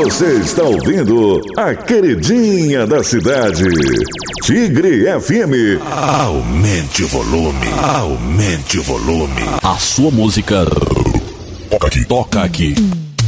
Você está ouvindo a queridinha da cidade, Tigre FM. Aumente o volume, aumente o volume. A sua música toca aqui.